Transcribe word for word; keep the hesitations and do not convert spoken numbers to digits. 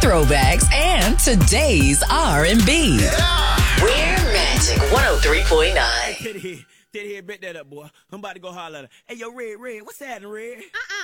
throwbacks, and today's R and B. Yeah. We're Magic one oh three point nine. Teddy here, Teddy here, bet that up, boy. I'm about to go holler at her. Hey, yo, Red, Red, what's happening, Red? Uh-uh.